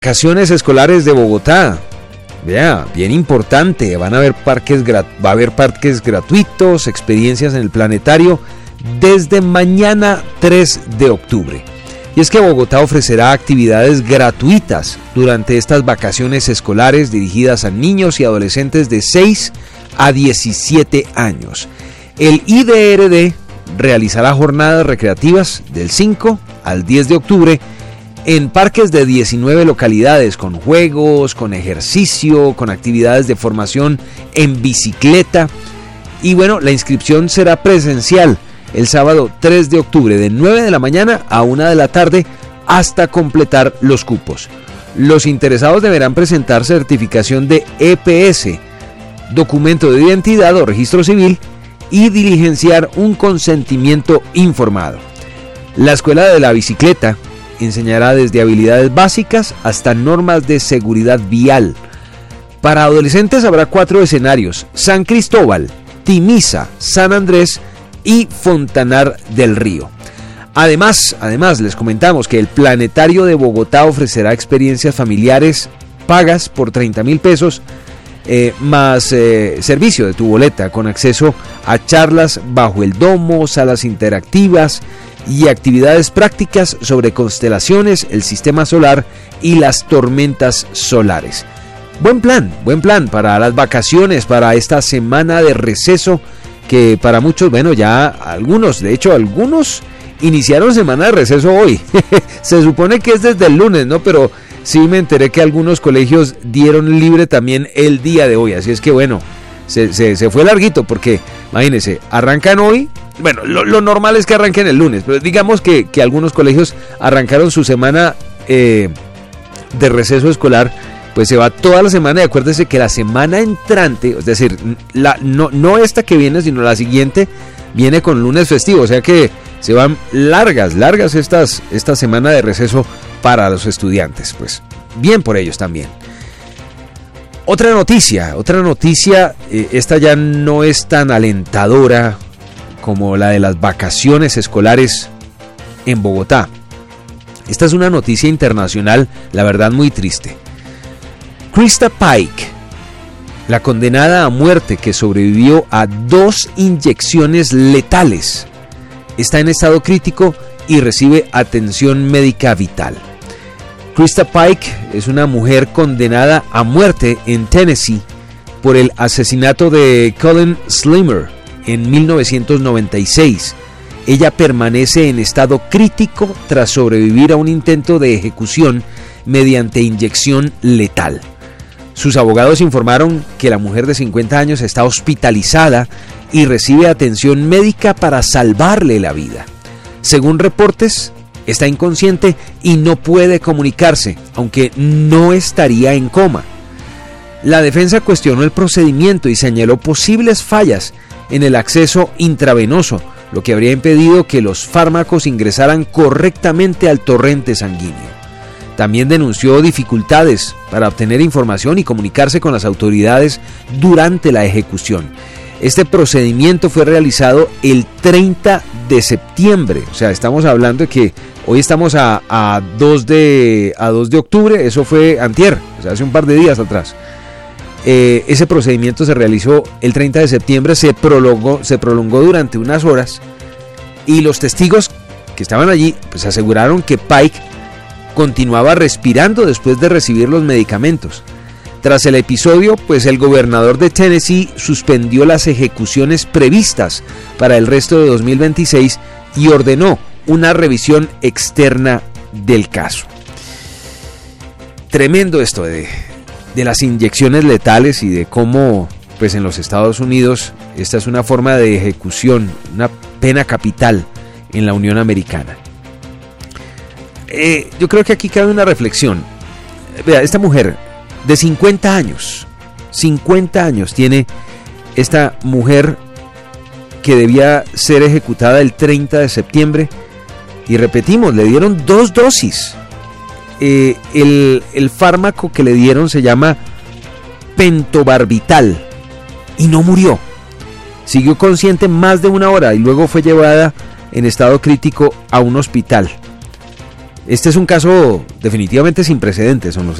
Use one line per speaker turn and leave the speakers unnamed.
Vacaciones escolares de Bogotá. Vea, bien importante. Va a haber parques gratuitos, experiencias en el planetario desde mañana 3 de octubre. Y es que Bogotá ofrecerá actividades gratuitas durante estas vacaciones escolares dirigidas a niños y adolescentes de 6 a 17 años. El IDRD realizará jornadas recreativas del 5 al 10 de octubre en parques de 19 localidades, con juegos, con ejercicio, con actividades de formación en bicicleta. Y bueno, la inscripción será presencial el sábado 3 de octubre de 9 de la mañana a 1 de la tarde hasta completar los cupos. Los interesados deberán presentar certificación de EPS, documento de identidad o registro civil y diligenciar un consentimiento informado. La Escuela de la Bicicleta enseñará desde habilidades básicas hasta normas de seguridad vial. Para adolescentes habrá 4 escenarios: San Cristóbal, Timisa, San Andrés y Fontanar del Río. Además, les comentamos que el Planetario de Bogotá ofrecerá experiencias familiares pagas por 30.000 pesos, más servicio de tu boleta, con acceso a charlas bajo el domo, salas interactivas y actividades prácticas sobre constelaciones, el sistema solar y las tormentas solares. Buen plan para las vacaciones, para esta semana de receso, que para muchos, bueno, ya algunos iniciaron semana de receso hoy. Se supone que es desde el lunes, ¿no? Pero sí me enteré que algunos colegios dieron libre también el día de hoy, así es que bueno, se fue larguito, porque imagínense, arrancan hoy. Bueno, lo normal es que arranquen el lunes, pero digamos que algunos colegios arrancaron su semana de receso escolar, pues se va toda la semana, y acuérdense que la semana entrante, es decir, no esta que viene, sino la siguiente, viene con lunes festivo, o sea que se van largas esta semana de receso para los estudiantes, pues bien por ellos también. Otra noticia, esta ya no es tan alentadora como la de las vacaciones escolares en Bogotá. Esta es una noticia internacional, la verdad muy triste. Krista Pike, la condenada a muerte que sobrevivió a 2 inyecciones letales, está en estado crítico y recibe atención médica vital. Krista Pike es una mujer condenada a muerte en Tennessee por el asesinato de Colin Slimer en 1996. Ella permanece en estado crítico tras sobrevivir a un intento de ejecución mediante inyección letal. Sus abogados informaron que la mujer de 50 años está hospitalizada y recibe atención médica para salvarle la vida. Según reportes, está inconsciente y no puede comunicarse, aunque no estaría en coma. La defensa cuestionó el procedimiento y señaló posibles fallas en el acceso intravenoso, lo que habría impedido que los fármacos ingresaran correctamente al torrente sanguíneo. También denunció dificultades para obtener información y comunicarse con las autoridades durante la ejecución. Este procedimiento fue realizado el 30 de septiembre, o sea, estamos hablando de que hoy estamos a 2 de octubre, eso fue antier, o sea, hace un par de días atrás. Ese procedimiento se realizó el 30 de septiembre, se prolongó durante unas horas, y los testigos que estaban allí pues aseguraron que Pike continuaba respirando después de recibir los medicamentos. Tras el episodio, pues el gobernador de Tennessee suspendió las ejecuciones previstas para el resto de 2026 y ordenó una revisión externa del caso. Tremendo esto de las inyecciones letales y de cómo, pues en los Estados Unidos, esta es una forma de ejecución, una pena capital en la Unión Americana. Yo creo que aquí cabe una reflexión. Vea, esta mujer de 50 años tiene esta mujer que debía ser ejecutada el 30 de septiembre y repetimos, le dieron 2 dosis. El fármaco que le dieron se llama pentobarbital y no murió. Siguió consciente más de 1 hora y luego fue llevada en estado crítico a un hospital. Este es un caso definitivamente sin precedentes, ¿o no?